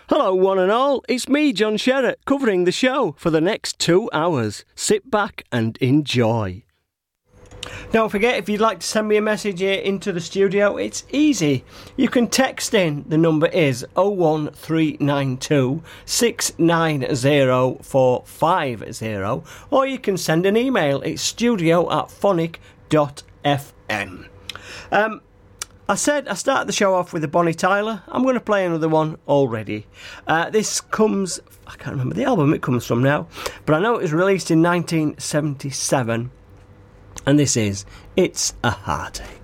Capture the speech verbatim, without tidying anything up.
Hello, one and all. It's me, John Sherratt, covering the show for the next two hours. Sit back and enjoy. Don't forget, if you'd like to send me a message here into the studio, it's easy. You can text in. The number is oh one three nine two, six nine zero four five zero, or you can send an email. It's studio at phonic dot f m. Um, I said I started the show off with a Bonnie Tyler. I'm going to play another one already. Uh, this comes, I can't remember the album it comes from now, but I know it was released in nineteen seventy-seven. And this is It's a Heartache.